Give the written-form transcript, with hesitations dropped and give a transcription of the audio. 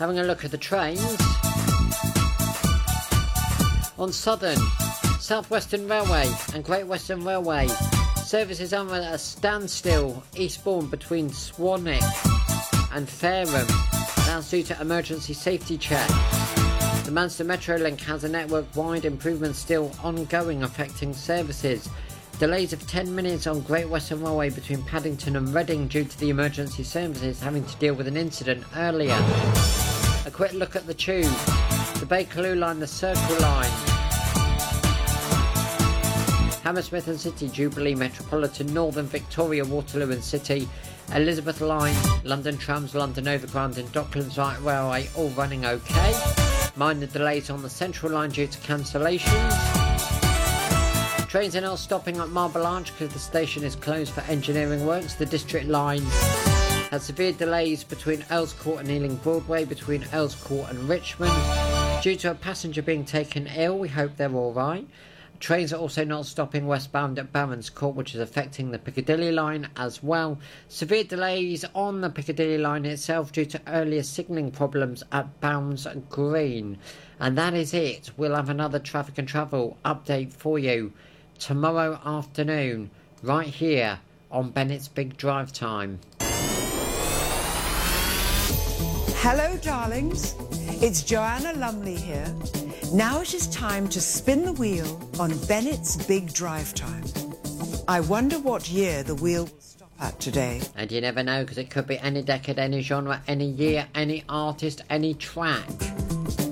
Having a look at the trains. On Southern, South Western Railway and Great Western Railway, services are at a standstill eastbourne between Swanwick and Fareham. That's due to emergency safety checks. The Manchester Metrolink has a network-wide improvement still ongoing affecting services. Delays of 10 minutes on Great Western Railway between Paddington and Reading due to the emergency services having to deal with an incident earlier. A quick look at the tube. The Bakerloo line, the Circle line. Hammersmith and City, Jubilee, Metropolitan, Northern, Victoria, Waterloo and City, Elizabeth line, London Trams, London Overground and Docklands Light Railway all running okay. Minor delays on the Central line due to cancellations. Trains are now stopping at Marble Arch because the station is closed for engineering works. The District line has severe delays between Earls Court and Ealing Broadway, between Earls Court and Richmond. Due to a passenger being taken ill, we hope they're alright. Trains are also not stopping westbound at Barons Court, which is affecting the Piccadilly line as well. Severe delays on the Piccadilly line itself due to earlier signalling problems at Bounds Green. And that is it. We'll have another traffic and travel update for you tomorrow afternoon, right here on Bennett's Big Drive Time. Hello, darlings. It's Joanna Lumley here. Now it is time to spin the wheel on Bennett's Big Drive Time. I wonder what year the wheel will stop at today. And you never know, because it could be any decade, any genre, any year, any artist, any track.